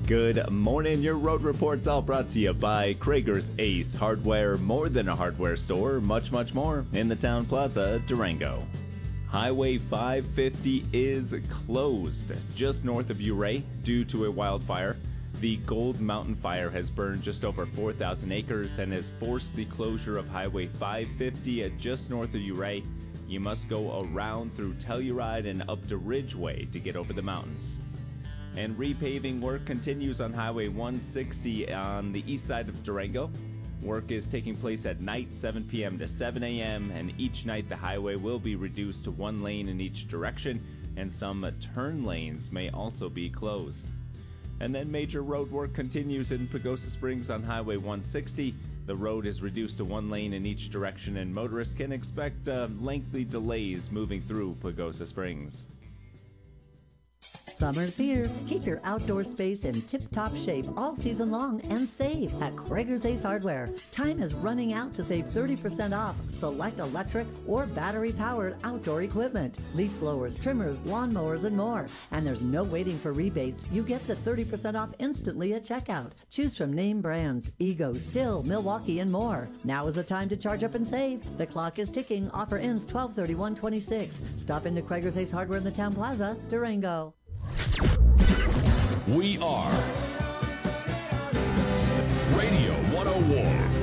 Good morning. Your road report's all brought to you by Krager's Ace Hardware, more than a hardware store, much, much more in the Town Plaza, Durango. Highway 550 is closed just north of Ouray due to a wildfire. The Gold Mountain Fire has burned just over 4,000 acres and has forced the closure of Highway 550 at just north of Ouray. You must go around through Telluride and up to Ridgeway to get over the mountains. And repaving work continues on Highway 160 on the east side of Durango. Work is taking place at night, 7 p.m. to 7 a.m., and each night the highway will be reduced to one lane in each direction, and some turn lanes may also be closed. And then major road work continues in Pagosa Springs on Highway 160. The road is reduced to one lane in each direction, and motorists can expect lengthy delays moving through Pagosa Springs. Summer's here. Keep your outdoor space in tip-top shape all season long and save at Krager's Ace Hardware. Time is running out to save 30% off select electric or battery-powered outdoor equipment. Leaf blowers, trimmers, lawnmowers, and more. And there's no waiting for rebates. You get the 30% off instantly at checkout. Choose from name brands, Ego, Still, Milwaukee, and more. Now is the time to charge up and save. The clock is ticking. Offer ends 12/31/26. Stop into Krager's Ace Hardware in the Town Plaza, Durango. We are Radio 101.